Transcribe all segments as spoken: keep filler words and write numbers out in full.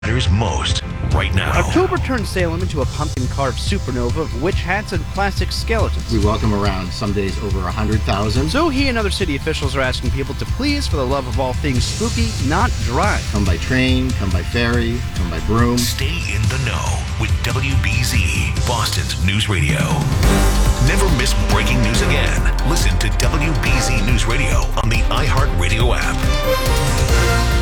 matters most right now. October turned Salem into a pumpkin-carved supernova of witch hats and plastic skeletons. We welcome around, some days, over one hundred thousand. So he and other city officials are asking people to please, for the love of all things spooky, not drive. Come by train, come by ferry, come by broom. Stay in the know with W B Z, Boston's News Radio. Never miss breaking news again. Listen to W B Z News Radio on the iHeartRadio app.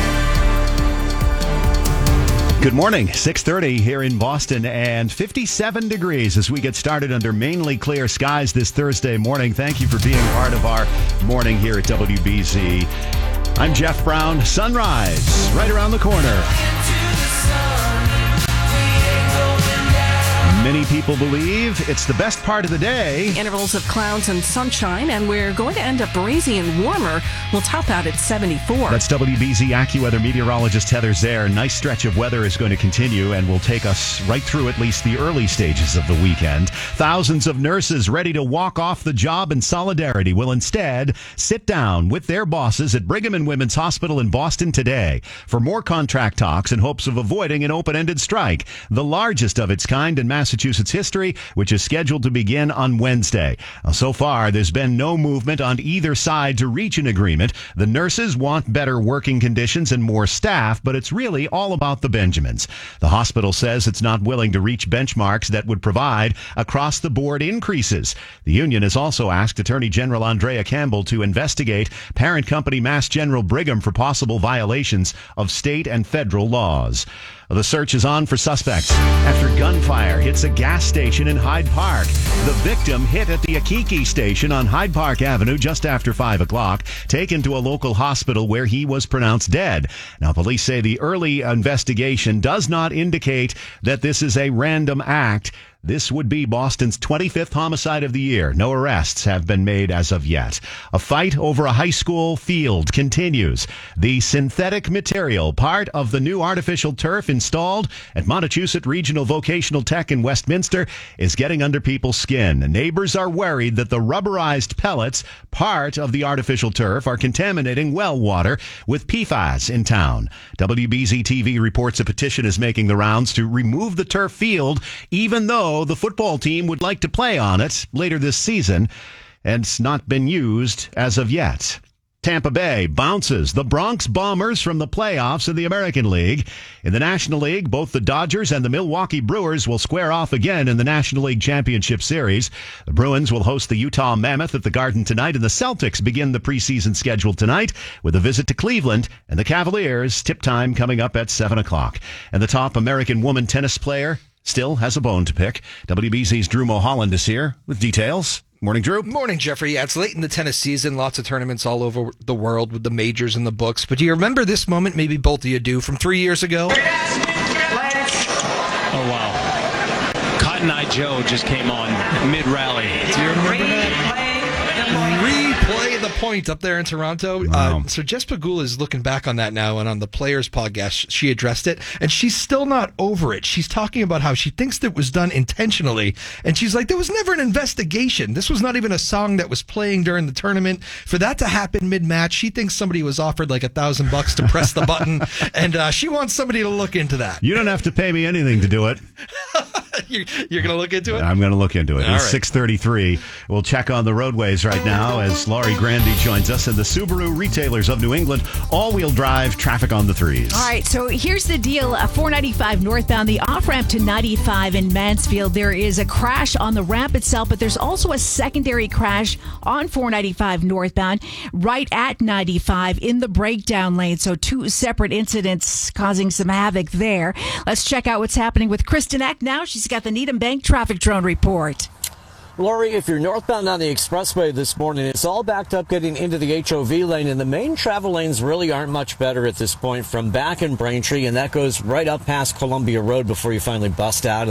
Good morning, six thirty here in Boston and fifty-seven degrees as we get started under mainly clear skies this Thursday morning. Thank you for being part of our morning here at W B Z. I'm Jeff Brown. Sunrise right around the corner. Many people believe it's the best part of the day. Intervals of clouds and sunshine, and we're going to end up breezy and warmer. We'll top out at seventy-four. That's W B Z AccuWeather meteorologist Heather Zare. Nice stretch of weather is going to continue and will take us right through at least the early stages of the weekend. Thousands of nurses ready to walk off the job in solidarity will instead sit down with their bosses at Brigham and Women's Hospital in Boston today for more contract talks in hopes of avoiding an open-ended strike, the largest of its kind in Massachusetts. Massachusetts history, which is scheduled to begin on Wednesday. Now, so far, there's been no movement on either side to reach an agreement. The nurses want better working conditions and more staff, but it's really all about the Benjamins. The hospital says it's not willing to reach benchmarks that would provide across-the-board increases. The union has also asked Attorney General Andrea Campbell to investigate parent company Mass General Brigham for possible violations of state and federal laws. The search is on for suspects after gunfire hits a gas station in Hyde Park. The victim hit at the Akiki station on Hyde Park Avenue just after five o'clock, taken to a local hospital where he was pronounced dead. Now, police say the early investigation does not indicate that this is a random act. This would be Boston's twenty-fifth homicide of the year. No arrests have been made as of yet. A fight over a high school field continues. The synthetic material, part of the new artificial turf installed at Montechusett Regional Vocational Tech in Westminster, is getting under people's skin. Neighbors are worried that the rubberized pellets, part of the artificial turf, are contaminating well water with P FAS in town. W B Z T V reports a petition is making the rounds to remove the turf field, even though the football team would like to play on it later this season, and it's not been used as of yet. Tampa Bay bounces the Bronx Bombers from the playoffs in the American League. In the National League, both the Dodgers and the Milwaukee Brewers will square off again in the National League Championship Series. The Bruins will host the Utah Mammoth at the Garden tonight, and the Celtics begin the preseason schedule tonight with a visit to Cleveland, and the Cavaliers tip time coming up at seven o'clock. And the top American woman tennis player still has a bone to pick. W B Z's Drew Mulholland is here with details. Morning, Drew. Morning, Jeffrey. Yeah, it's late in the tennis season. Lots of tournaments all over the world with the majors in the books. But do you remember this moment? Maybe both of you do, from three years ago? Oh, wow. Cotton Eye Joe just came on mid-rally. Do you remember that? Replay the point up there in Toronto. Wow. Uh, so Jess Pagula is looking back on that now, and on the Players podcast, she addressed it, and she's still not over it. She's talking about how she thinks that it was done intentionally, and she's like, there was never an investigation. This was not even a song that was playing during the tournament. For that to happen mid-match, she thinks somebody was offered like a thousand bucks to press the button, and uh, she wants somebody to look into that. You don't have to pay me anything to do it. you're you're going to look into it? I'm going to look into it. All It's right. six thirty-three. We'll check on the roadways right now as Laurie Grandy joins us, and the Subaru retailers of New England, all-wheel drive traffic on the threes. All right, so here's the deal. Uh, four ninety-five northbound, the off-ramp to ninety-five in Mansfield. There is a crash on the ramp itself, but there's also a secondary crash on four ninety-five northbound right at ninety-five in the breakdown lane. So two separate incidents causing some havoc there. Let's check out what's happening with Kristen Eck now. She's got the Needham Bank traffic drone report. Lori, if you're northbound on the expressway this morning, it's all backed up getting into the H O V lane, and the main travel lanes really aren't much better at this point from back in Braintree, and that goes right up past Columbia Road before you finally bust out of that.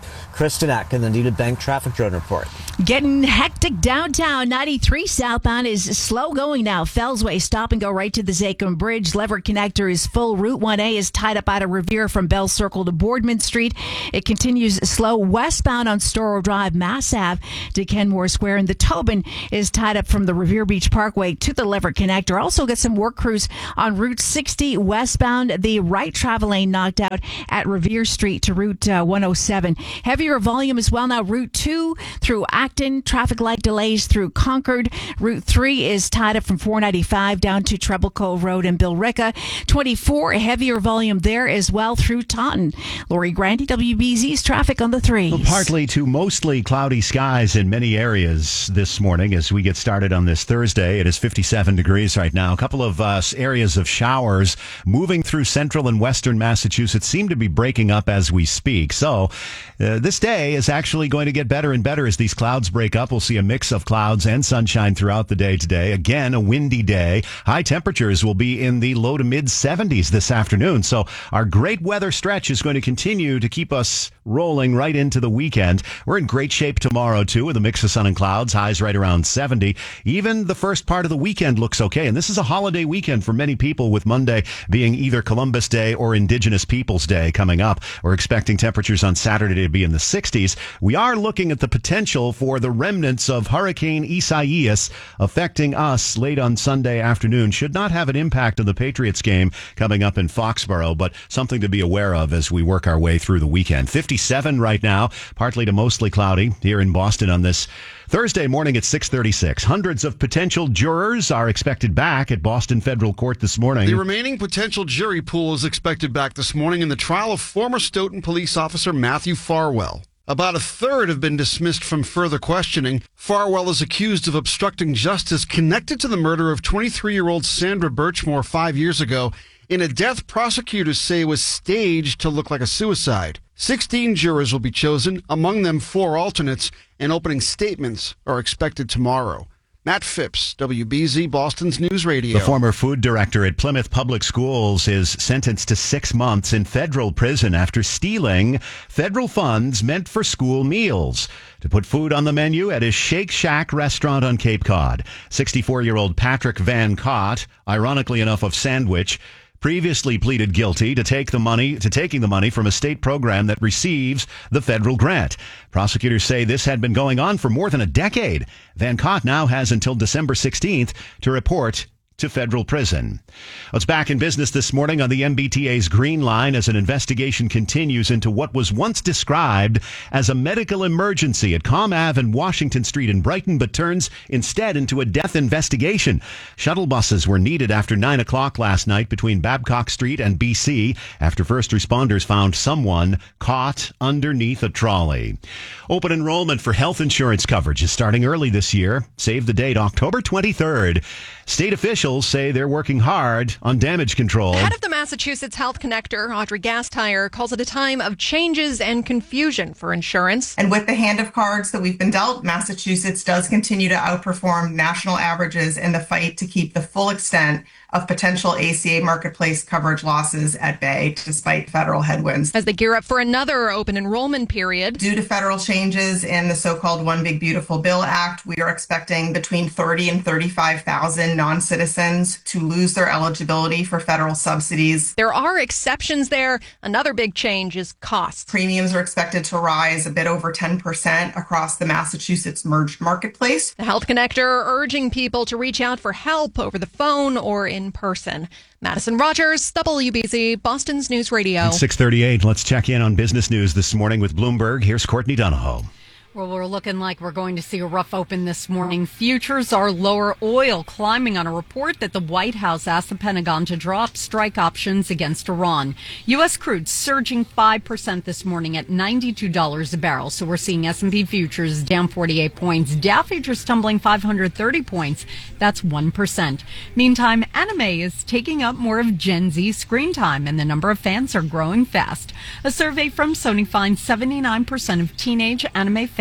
Kristen Eck in the Needed Bank Traffic Drone Report. Getting hectic downtown. ninety-three southbound is slow going now. Fellsway stop and go right to the Zachem Bridge. Leverett Connector is full. Route one A is tied up out of Revere from Bell Circle to Boardman Street. It continues slow westbound on Storrow Drive, Mass Ave to Kenmore Square. And the Tobin is tied up from the Revere Beach Parkway to the Leverett Connector. Also got some work crews on Route sixty westbound. The right travel lane knocked out at Revere Street to Route uh, one oh seven. Heavier volume as well now. Route two through Acton. Traffic light delays through Concord. Route three is tied up from four ninety-five down to Treble Cove Road and Billerica. twenty-four, heavier volume there as well through Taunton. Lori Grandy, W B Z's traffic on the threes. Well, partly to mostly cloudy skies in many areas this morning as we get started on this Thursday. It is fifty-seven degrees right now. A couple of uh, areas of showers moving through central and western Massachusetts seem to be breaking up as we speak. So uh, this day is actually going to get better and better as these clouds break up. We'll see a mix of clouds and sunshine throughout the day today. Again, a windy day. High temperatures will be in the low to mid seventies this afternoon. So our great weather stretch is going to continue to keep us rolling right into the weekend. We're in great shape tomorrow, too, with a mix of sun and clouds. Highs right around seventy. Even the first part of the weekend looks okay. And this is a holiday weekend for many people, with Monday being either Columbus Day or Indigenous Peoples Day coming up. We're expecting temperatures on Saturday to be in the sixties. We are looking at the potential for the remnants of Hurricane Isaias affecting us late on Sunday afternoon. Should not have an impact on the Patriots game coming up in Foxborough, but something to be aware of as we work our way through the weekend. fifty-seven right now, partly to mostly cloudy here in Boston on this Thursday morning at six thirty-six. Hundreds of potential jurors are expected back at Boston Federal Court this morning. The remaining potential jury pool is expected back this morning in the trial of former Stoughton police officer Matthew Farwell. About a third have been dismissed from further questioning. Farwell is accused of obstructing justice connected to the murder of twenty-three-year-old Sandra Birchmore five years ago in a death prosecutors say was staged to look like a suicide. sixteen jurors will be chosen, among them four alternates, and opening statements are expected tomorrow. Matt Phipps, W B Z, Boston's News Radio. The former food director at Plymouth Public Schools is sentenced to six months in federal prison after stealing federal funds meant for school meals to put food on the menu at his Shake Shack restaurant on Cape Cod. sixty-four-year-old Patrick Van Cott, ironically enough of Sandwich, previously pleaded guilty to take the money to taking the money from a state program that receives the federal grant. Prosecutors say this had been going on for more than a decade. Van Cott now has until December sixteenth to report to federal prison. It's back in business this morning on the M B T A's Green Line as an investigation continues into what was once described as a medical emergency at Comm Ave and Washington Street in Brighton, but turns instead into a death investigation. Shuttle buses were needed after nine o'clock last night between Babcock Street and B C after first responders found someone caught underneath a trolley. Open enrollment for health insurance coverage is starting early this year. Save the date, October twenty-third. State officials say they're working hard on damage control. Head of the Massachusetts Health Connector, Audrey Gastire, calls it a time of changes and confusion for insurance. And with the hand of cards that we've been dealt, Massachusetts does continue to outperform national averages in the fight to keep the full extent of potential A C A marketplace coverage losses at bay, despite federal headwinds. As they gear up for another open enrollment period. Due to federal changes in the so-called One Big Beautiful Bill Act, we are expecting between thirty and thirty-five thousand non-citizens to lose their eligibility for federal subsidies. There are exceptions there. Another big change is costs. Premiums are expected to rise a bit over ten percent across the Massachusetts merged marketplace. The Health Connector urging people to reach out for help over the phone or in in person. Madison Rogers, W B Z, Boston's News Radio. At six thirty-eight, let's check in on business news this morning with Bloomberg. Here's Courtney Donahoe. Well, we're looking like we're going to see a rough open this morning. Futures are lower, oil climbing on a report that the White House asked the Pentagon to drop strike options against Iran. U S crude surging five percent this morning at ninety-two dollars a barrel. So we're seeing S and P futures down forty-eight points. Dow futures tumbling five hundred thirty points. That's one percent. Meantime, anime is taking up more of Gen Z screen time, and the number of fans are growing fast. A survey from Sony finds seventy-nine percent of teenage anime fans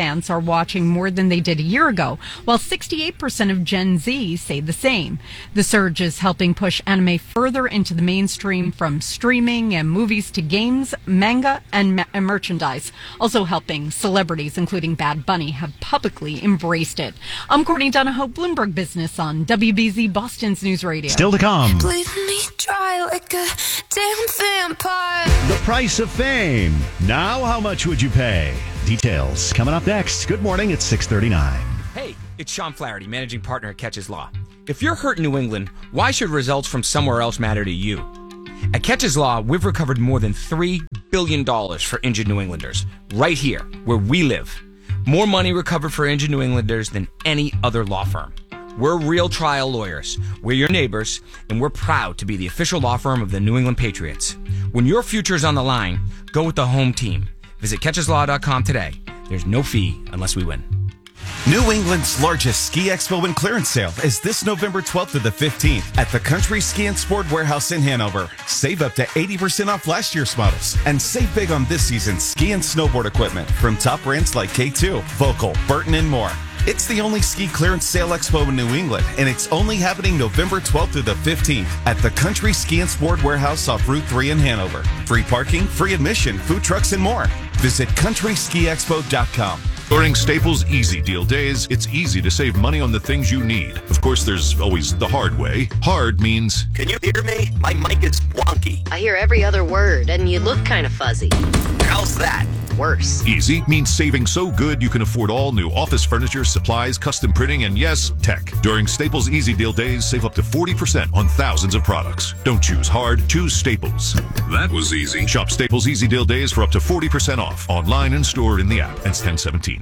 fans are watching more than they did a year ago, while sixty-eight percent of Gen Z say the same. The surge is helping push anime further into the mainstream, from streaming and movies to games, manga, and, ma- and merchandise. Also helping celebrities, including Bad Bunny, have publicly embraced it. I'm Courtney Donahoe, Bloomberg Business on W B Z Boston's News Radio. Still to come. Bleed me dry like a damn vampire. The price of fame. Now, how much would you pay? Details coming up next. Good morning. It's six thirty-nine. Hey, it's Sean Flaherty, managing partner at Catches Law. If you're hurt in New England, why should results from somewhere else matter to you? At Catches Law, we've recovered more than three billion dollars for injured New Englanders, right here, where we live. More money recovered for injured New Englanders than any other law firm. We're real trial lawyers. We're your neighbors, and we're proud to be the official law firm of the New England Patriots. When your future is on the line, go with the home team. Visit catches law dot com today. There's no fee unless we win. New England's largest ski expo and clearance sale is this November twelfth to the fifteenth at the Country Ski and Sport Warehouse in Hanover. Save up to eighty percent off last year's models and save big on this season's ski and snowboard equipment from top brands like K two, Volkel, Burton, and more. It's the only ski clearance sale expo in New England, and it's only happening November twelfth to the fifteenth at the Country Ski and Sport Warehouse off Route three in Hanover. Free parking, free admission, food trucks, and more. Visit country ski expo dot com. During Staples Easy Deal Days, it's easy to save money on the things you need. Of course, there's always the hard way. Hard means... Can you hear me? My mic is wonky. I hear every other word, and you look kind of fuzzy. How's that? Worse. Easy means saving so good you can afford all new office furniture, supplies, custom printing, and yes, tech. During Staples Easy Deal Days, save up to forty percent on thousands of products. Don't choose hard, choose Staples. That was easy. Shop Staples Easy Deal Days for up to forty percent off. Online and stored in the app. Ends ten seventeen.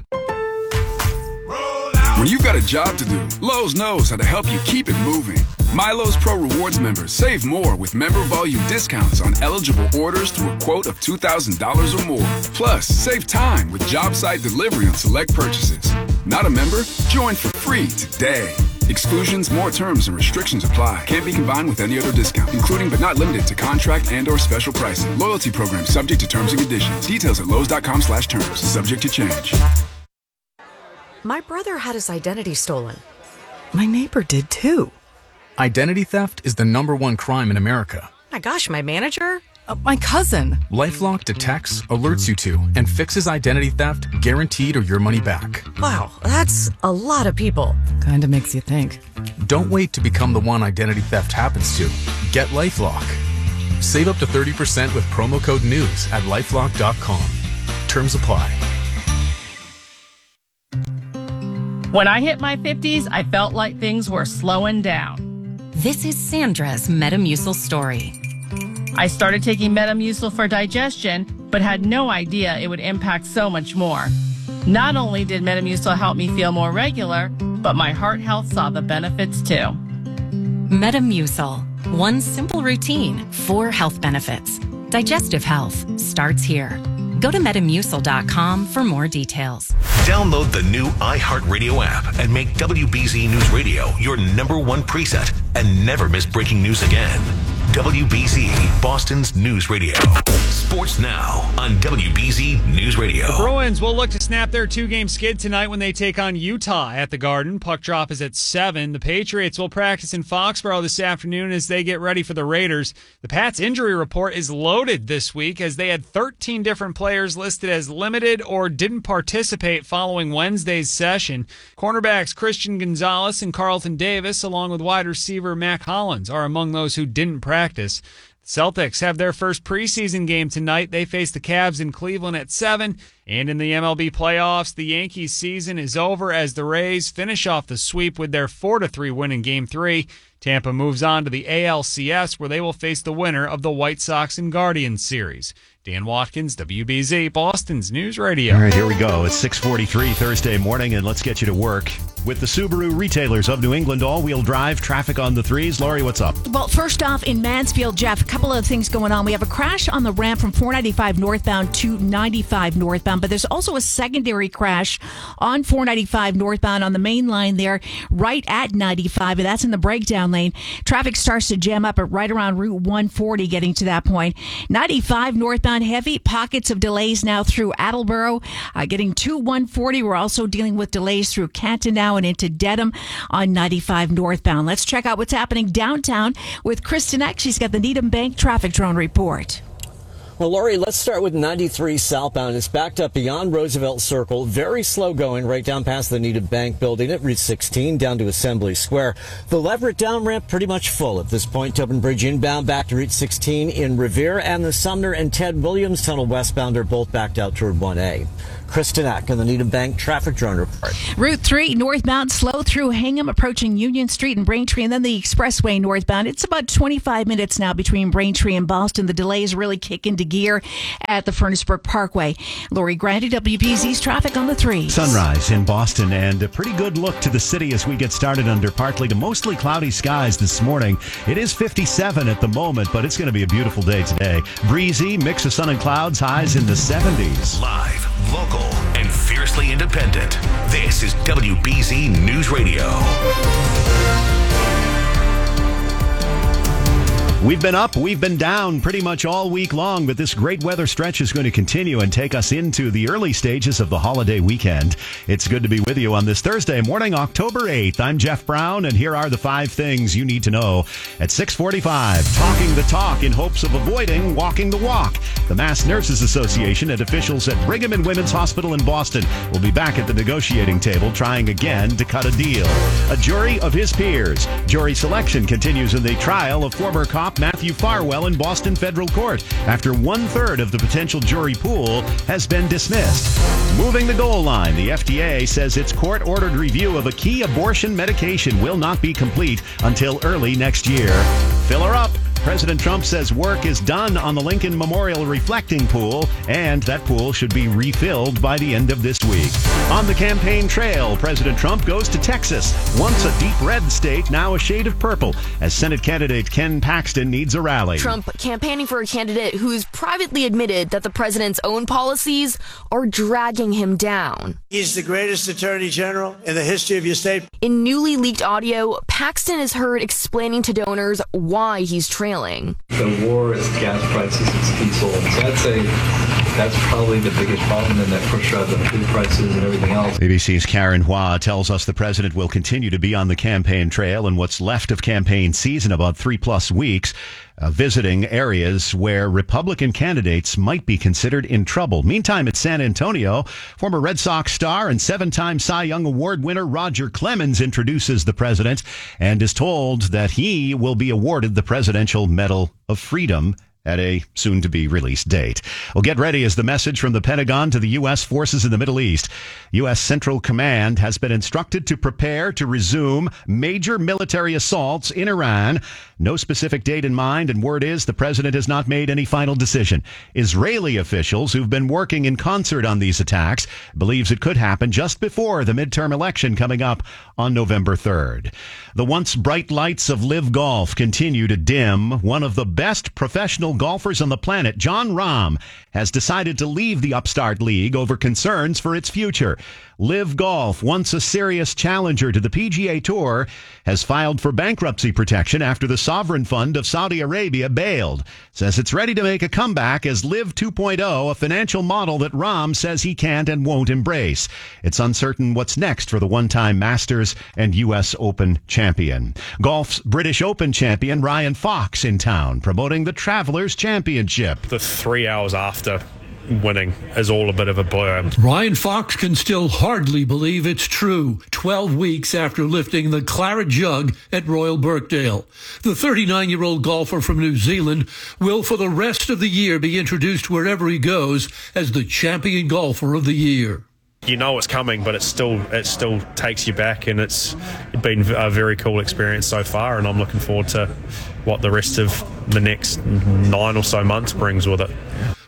When you've got a job to do, Lowe's knows how to help you keep it moving. MyLowe's Pro Rewards members save more with member volume discounts on eligible orders through a quote of two thousand dollars or more. Plus, save time with job site delivery on select purchases. Not a member? Join for free today. Exclusions, more terms, and restrictions apply. Can't be combined with any other discount, including but not limited to contract and or special pricing. Loyalty program subject to terms and conditions. Details at lowes dot com slash terms. Subject to change. My brother had his identity stolen. My neighbor did too. Identity theft is the number one crime in America. My gosh, my manager? Uh, my cousin. LifeLock detects, alerts you to, and fixes identity theft guaranteed or your money back. Wow, that's a lot of people. Kinda makes you think. Don't wait to become the one identity theft happens to. Get LifeLock. Save up to thirty percent with promo code NEWS at lifelock dot com. Terms apply. When I hit my fifties, I felt like things were slowing down. This is Sandra's Metamucil story. I started taking Metamucil for digestion, but had no idea it would impact so much more. Not only did Metamucil help me feel more regular, but my heart health saw the benefits too. Metamucil. One simple routine, four health benefits. Digestive health starts here. Go to metamucil dot com for more details. Download the new iHeartRadio app and make W B Z News Radio your number one preset and never miss breaking news again. W B Z, Boston's News Radio. Sports now on W B Z News Radio. The Bruins will look to snap their two-game skid tonight when they take on Utah at the Garden. Puck drop is at seven. The Patriots will practice in Foxborough this afternoon as they get ready for the Raiders. The Pats' injury report is loaded this week as they had thirteen different players listed as limited or didn't participate following Wednesday's session. Cornerbacks Christian Gonzalez and Carlton Davis, along with wide receiver Mac Hollins, are among those who didn't practice. Celtics have their first preseason game tonight. They face the Cavs in Cleveland at seven. And in the M L B playoffs, the Yankees season is over as the Rays finish off the sweep with their four to three win in Game three. Tampa moves on to the A L C S, where they will face the winner of the White Sox and Guardians series. Dan Watkins, W B Z, Boston's News Radio. All right, here we go. It's six forty-three Thursday morning, and let's get you to work. with the Subaru retailers of New England all-wheel drive traffic on the threes. Lori, what's up? Well, first off, in Mansfield, Jeff, a couple of things going on. We have a crash on the ramp from four ninety-five northbound to ninety-five northbound, but there's also a secondary crash on four ninety-five northbound on the main line there, right at ninety-five, and that's in the breakdown lane. Traffic starts to jam up at right around Route one forty getting to that point. ninety-five northbound heavy, pockets of delays now through Attleboro, uh, getting to one forty. We're also dealing with delays through Canton now and into Dedham on ninety-five northbound. Let's check out what's happening downtown with Kristen Eck. She's got the Needham Bank traffic drone report. Well, Lori, let's start with ninety-three southbound. It's backed up beyond Roosevelt Circle. Very slow going right down past the Needham Bank building at Route sixteen down to Assembly Square. The Leverett down ramp pretty much full at this point. Tobin Bridge inbound back to Route sixteen in Revere, and the Sumner and Ted Williams Tunnel westbound are both backed out toward one A. Kristen Ack on the Needham Bank traffic drone report. Route three northbound slow through Hingham approaching Union Street and Braintree, and then the expressway northbound. It's about twenty-five minutes now between Braintree and Boston. The delays really kick into gear at the Furnace Brook Parkway. Lori Grandy, W P Z's traffic on the three. Sunrise in Boston and a pretty good look to the city as we get started under partly to mostly cloudy skies this morning. It is fifty-seven at the moment, but it's going to be a beautiful day today. Breezy, mix of sun and clouds, highs in the seventies. Live, local, and fiercely independent. This is W B Z News Radio. We've been up, we've been down pretty much all week long, but this great weather stretch is going to continue and take us into the early stages of the holiday weekend. It's good to be with you on this Thursday morning, October eighth. I'm Jeff Brown, and here are the five things you need to know at six forty-five. Talking the talk in hopes of avoiding walking the walk. The Mass Nurses Association and officials at Brigham and Women's Hospital in Boston will be back at the negotiating table trying again to cut a deal. A jury of his peers. Jury selection continues in the trial of former cop Matthew Farwell in Boston federal court after one-third of the potential jury pool has been dismissed. Moving the goal line, the F D A says its court-ordered review of a key abortion medication will not be complete until early next year. Fill her up. President Trump says work is done on the Lincoln Memorial reflecting pool, and that pool should be refilled by the end of this week. On the campaign trail, President Trump goes to Texas, once a deep red state, now a shade of purple, as Senate candidate Ken Paxton needs a rally. Trump campaigning for a candidate who's privately admitted that the president's own policies are dragging him down. He's the greatest attorney general in the history of your state. In newly leaked audio, Paxton is heard explaining to donors why he's trailing. The war is gas prices, it's diesel. So I'd say that's probably the biggest problem, and that push up the food prices and everything else. B B C's Karen Hua tells us the president will continue to be on the campaign trail in what's left of campaign season, about three plus weeks, uh, visiting areas where Republican candidates might be considered in trouble. Meantime, at San Antonio, former Red Sox star and seven-time Cy Young Award winner Roger Clemens introduces the president and is told that he will be awarded the Presidential Medal of Freedom at a soon-to-be-released date. Well, get ready as the message from the Pentagon to the U S forces in the Middle East. U S Central Command has been instructed to prepare to resume major military assaults in Iran. No specific date in mind, and word is the president has not made any final decision. Israeli officials who've been working in concert on these attacks believes it could happen just before the midterm election coming up on November third. The once bright lights of Live Golf continue to dim. One of the best professional golfers on the planet, Jon Rahm, has decided to leave the upstart league over concerns for its future. Live Golf, once a serious challenger to the P G A Tour, has filed for bankruptcy protection after the sovereign fund of Saudi Arabia bailed. Says it's ready to make a comeback as Live two point oh, a financial model that Rahm says he can't and won't embrace. It's uncertain what's next for the one-time Masters and U S Open champion. Golf's British Open champion Ryan Fox in town, promoting the Travelers Championship. The three hours after winning is all a bit of a blur. Ryan Fox can still hardly believe it's true. Twelve weeks after lifting the claret jug at Royal Birkdale, the thirty-nine-year-old golfer from New Zealand will for the rest of the year be introduced wherever he goes as the champion golfer of the year. You know it's coming, but it still it still takes you back, and it's been a very cool experience so far, and I'm looking forward to what the rest of the next nine or so months brings with it.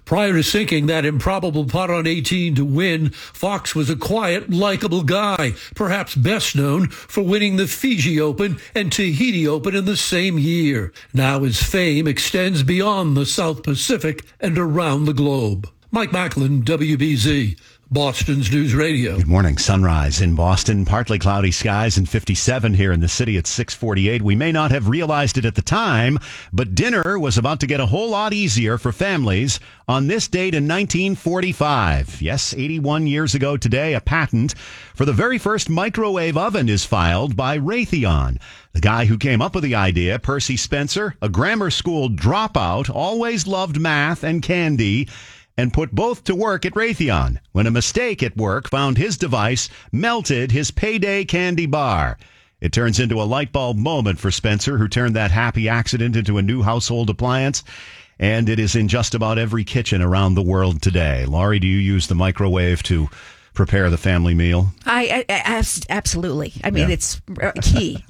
Prior to sinking that improbable putt on eighteen to win, Fox was a quiet, likable guy, perhaps best known for winning the Fiji Open and Tahiti Open in the same year. Now his fame extends beyond the South Pacific and around the globe. Mike Macklin, W B Z. Boston's News Radio. Good morning. Sunrise in Boston. Partly cloudy skies and fifty-seven here in the city at six forty-eight. We may not have realized it at the time, but dinner was about to get a whole lot easier for families on this date in nineteen forty-five. Yes, eighty-one years ago today, a patent for the very first microwave oven is filed by Raytheon. The guy who came up with the idea, Percy Spencer, a grammar school dropout, always loved math and candy, and put both to work at Raytheon when a mistake at work found his device melted his payday candy bar. It turns into a light bulb moment for Spencer, who turned that happy accident into a new household appliance, and it is in just about every kitchen around the world today. Laurie, do you use the microwave to prepare the family meal? I, I absolutely. I mean, yeah. It's key.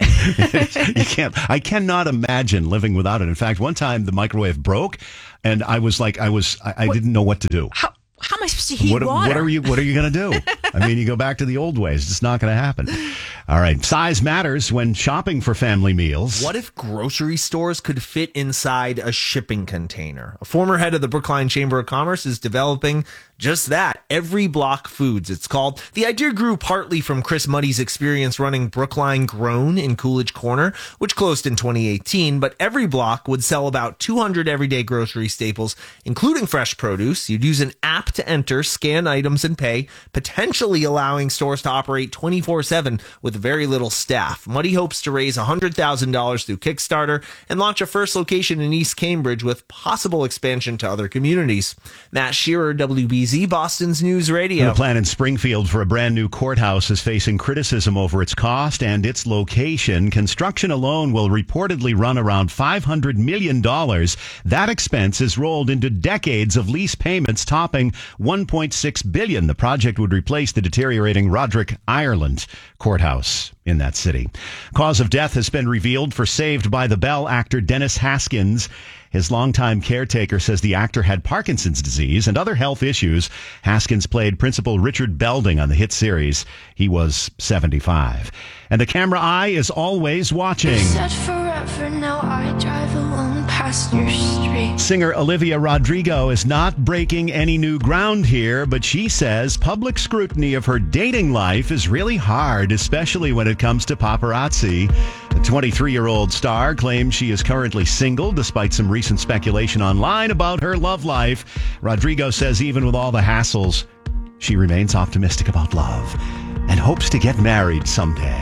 You can't. I cannot imagine living without it. In fact, one time the microwave broke, and I was like, I was, I, I didn't know what to do. How, how am I supposed to heat what, water? What are you? What are you going to do? I mean, you go back to the old ways. It's just not going to happen. All right. Size matters when shopping for family meals. What if grocery stores could fit inside a shipping container? A former head of the Brookline Chamber of Commerce is developing just that. Every Block Foods, it's called. The idea grew partly from Chris Muddy's experience running Brookline Grown in Coolidge Corner, which closed in twenty eighteen. But Every Block would sell about two hundred everyday grocery staples, including fresh produce. You'd use an app to enter, scan items, and pay, potentially allowing stores to operate twenty-four seven with very little staff. Muddy hopes to raise one hundred thousand dollars through Kickstarter and launch a first location in East Cambridge with possible expansion to other communities. Matt Shearer, W B Z, Boston's News Radio. The plan in Springfield for a brand new courthouse is facing criticism over its cost and its location. Construction alone will reportedly run around five hundred million dollars. That expense is rolled into decades of lease payments topping one point six billion dollars. The project would replace the deteriorating Roderick Ireland courthouse in that city. Cause of death has been revealed for Saved by the Bell actor Dennis Haskins. His longtime caretaker says the actor had Parkinson's disease and other health issues. Haskins played Principal Richard Belding on the hit series. He was seventy-five. And the camera eye is always watching. Said forever, now I drive alone past your street. Singer Olivia Rodrigo is not breaking any new ground here, but she says public scrutiny of her dating life is really hard, especially when it comes to paparazzi. The twenty-three-year-old star claims she is currently single, despite some recent speculation online about her love life. Rodrigo says even with all the hassles, she remains optimistic about love and hopes to get married someday.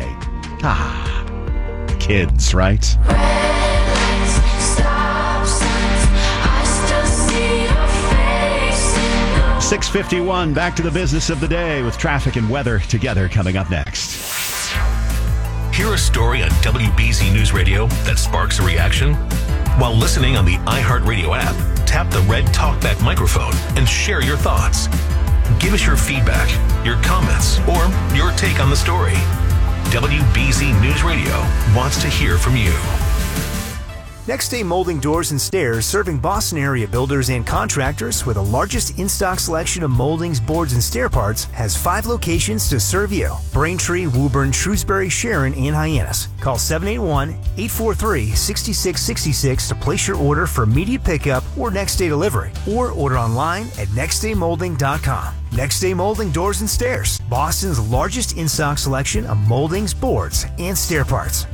Ah, kids, right? six fifty-one, back to the business of the day with traffic and weather together coming up next. Hear a story on W B Z News Radio that sparks a reaction? While listening on the iHeartRadio app, tap the red TalkBack microphone and share your thoughts. Give us your feedback, your comments, or your take on the story. W B Z News Radio wants to hear from you. Next Day Molding Doors and Stairs, serving Boston area builders and contractors with the largest in-stock selection of moldings, boards, and stair parts, has five locations to serve you. Braintree, Woburn, Shrewsbury, Sharon, and Hyannis. Call seven eight one, eight four three, six six six six to place your order for immediate pickup or next day delivery, or order online at next day molding dot com. Next Day Molding Doors and Stairs, Boston's largest in-stock selection of moldings, boards, and stair parts.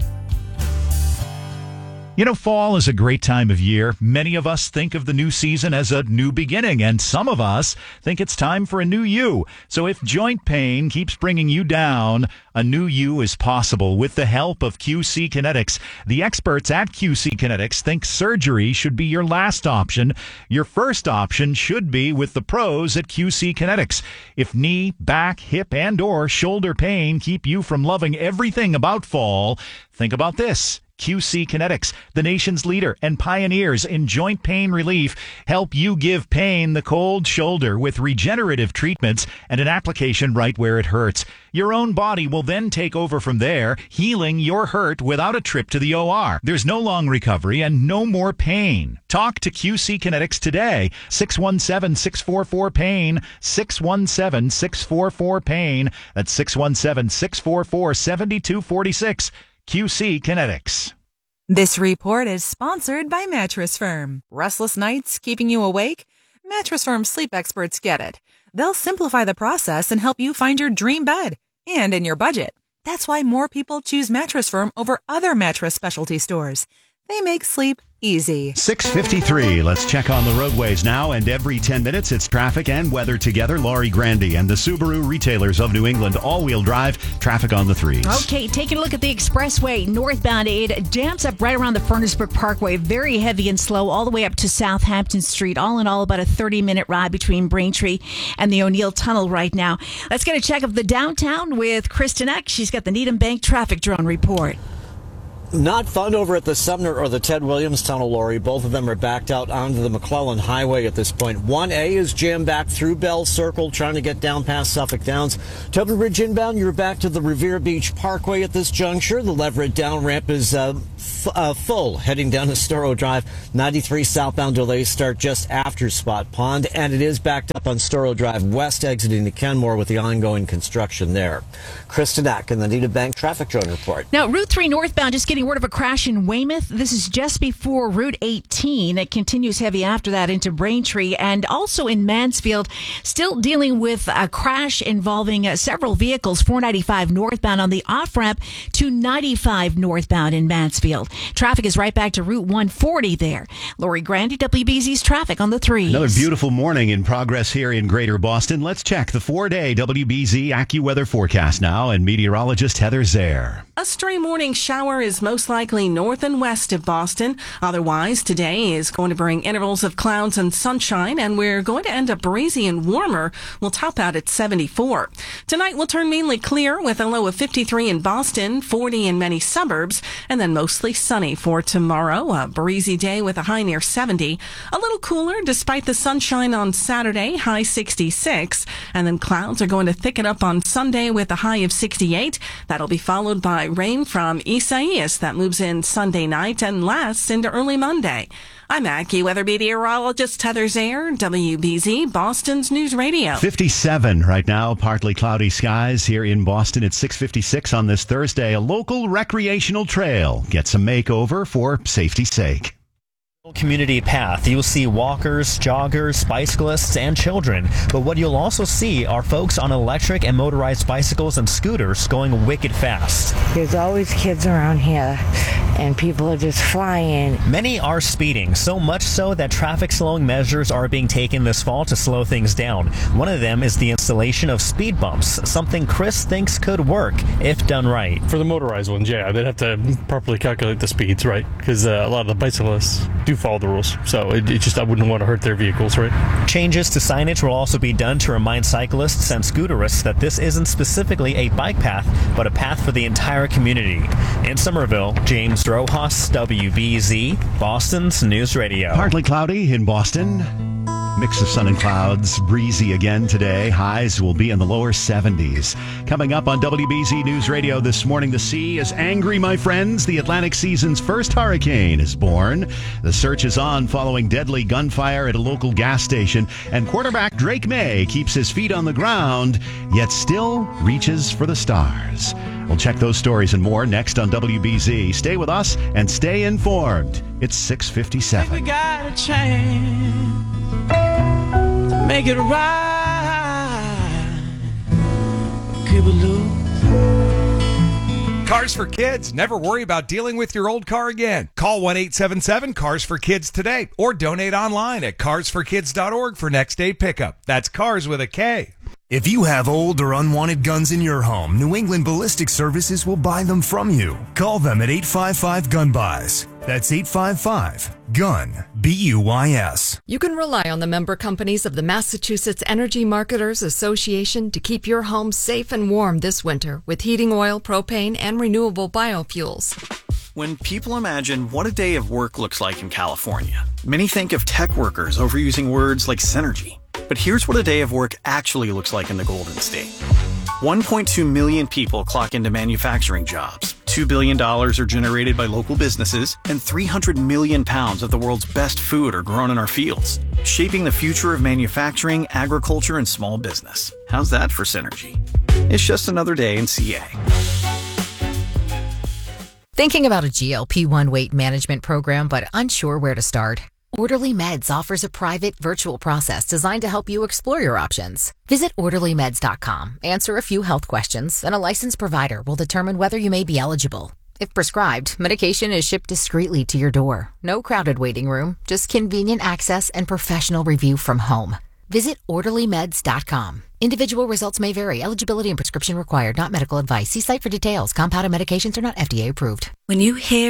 You know, fall is a great time of year. Many of us think of the new season as a new beginning, and some of us think it's time for a new you. So if joint pain keeps bringing you down, a new you is possible with the help of Q C Kinetics. The experts at Q C Kinetics think surgery should be your last option. Your first option should be with the pros at Q C Kinetics. If knee, back, hip, and or shoulder pain keep you from loving everything about fall, think about this. Q C Kinetics, the nation's leader and pioneers in joint pain relief, help you give pain the cold shoulder with regenerative treatments and an application right where it hurts. Your own body will then take over from there, healing your hurt without a trip to the O R. There's no long recovery and no more pain. Talk to Q C Kinetics today. six one seven, six four four, pain. six one seven, six four four, pain. That's six one seven, six four four, seven two four six. Q C Kinetics. This report is sponsored by Mattress Firm. Restless nights keeping you awake? Mattress Firm sleep experts get it. They'll simplify the process and help you find your dream bed, and in your budget. That's why more people choose Mattress Firm over other mattress specialty stores. They make sleep easy. six fifty-three. Let's check on the roadways now, and every ten minutes it's traffic and weather together. Laurie Grandy and the Subaru retailers of New England, all-wheel drive, traffic on the threes. Okay, taking a look at the expressway northbound. It jams up right around the Furnace Brook Parkway, very heavy and slow, all the way up to Southampton Street. All in all, about a thirty-minute ride between Braintree and the O'Neill Tunnel right now. Let's get a check of the downtown with Kristen Eck. She's got the Needham Bank traffic drone report. Not fun over at the Sumner or the Ted Williams Tunnel, Lori. Both of them are backed out onto the McClellan Highway at this point. one A is jammed back through Bell Circle, trying to get down past Suffolk Downs. Tobin Bridge inbound, you're back to the Revere Beach Parkway at this juncture. The Leverett down ramp is uh, f- uh, full, heading down to Storrow Drive. ninety-three southbound delays start just after Spot Pond, and it is backed up on Storrow Drive west, exiting to Kenmore with the ongoing construction there. Kristen Eck in the Needham Bank traffic drone report. Now, Route three northbound, just getting word of a crash in Weymouth. This is just before Route eighteen. It continues heavy after that into Braintree, and also in Mansfield, still dealing with a crash involving uh, several vehicles. four ninety-five northbound on the off-ramp to ninety-five northbound in Mansfield. Traffic is right back to Route one forty there. Lori Grandy, W B Z's traffic on the threes. Another beautiful morning in progress here in Greater Boston. Let's check the four-day W B Z AccuWeather forecast now, and meteorologist Heather Zare. A stray morning shower is most likely north and west of Boston. Otherwise, today is going to bring intervals of clouds and sunshine, and we're going to end up breezy and warmer. We'll top out at seventy-four. Tonight will turn mainly clear with a low of fifty-three in Boston, forty in many suburbs, and then mostly sunny for tomorrow. A breezy day with a high near seventy. A little cooler despite the sunshine on Saturday, high sixty-six. And then clouds are going to thicken up on Sunday with a high of sixty-eight. That'll be followed by rain from Isaias that moves in Sunday night and lasts into early Monday. I'm AccuWeather meteorologist Heather Zare, W B Z, Boston's News Radio. fifty-seven right now, partly cloudy skies here in Boston at six fifty-six on this Thursday. A local recreational trail gets a makeover for safety's sake. Community path. You'll see walkers, joggers, bicyclists, and children. But what you'll also see are folks on electric and motorized bicycles and scooters going wicked fast. There's always kids around here, and people are just flying. Many are speeding, so much so that traffic slowing measures are being taken this fall to slow things down. One of them is the installation of speed bumps, something Chris thinks could work if done right. For the motorized ones, yeah, they'd have to properly calculate the speeds, right? Because uh, a lot of the bicyclists do follow the rules, so it, it just I wouldn't want to hurt their vehicles, right? Changes to signage will also be done to remind cyclists and scooterists that this isn't specifically a bike path, but a path for the entire community. In Somerville, James Rojas, W B Z, Boston's News Radio. Partly cloudy in Boston. Mix of sun and clouds, breezy again today. Highs will be in the lower seventies. Coming up on W B Z News Radio this morning, the sea is angry, my friends. The Atlantic season's first hurricane is born. The search is on following deadly gunfire at a local gas station. And quarterback Drake May keeps his feet on the ground, yet still reaches for the stars. We'll check those stories and more next on W B Z. Stay with us and stay informed. It's six fifty-seven. We got a chance to make it right. Keep it loose. Cars for Kids. Never worry about dealing with your old car again. Call one eight seven seven, cars for kids today or donate online at cars for kids dot org for next day pickup. That's cars with a K. If you have old or unwanted guns in your home, New England Ballistic Services will buy them from you. Call them at eight five five, gun buys. That's eight five five, gun, B U Y S. You can rely on the member companies of the Massachusetts Energy Marketers Association to keep your home safe and warm this winter with heating oil, propane, and renewable biofuels. When people imagine what a day of work looks like in California, many think of tech workers overusing words like synergy. But here's what a day of work actually looks like in the Golden State. one point two million people clock into manufacturing jobs, two billion dollars are generated by local businesses, and three hundred million pounds of the world's best food are grown in our fields, shaping the future of manufacturing, agriculture, and small business. How's that for synergy? It's just another day in C A. Thinking about a G L P one weight management program but unsure where to start? Orderly Meds offers a private virtual process designed to help you explore your options. Visit orderly meds dot com, answer a few health questions, and a licensed provider will determine whether you may be eligible. If prescribed, medication is shipped discreetly to your door. No crowded waiting room, just convenient access and professional review from home. Visit orderly meds dot com. Individual results may vary. Eligibility and prescription required, not medical advice. See site for details. Compounded medications are not F D A approved. When you hear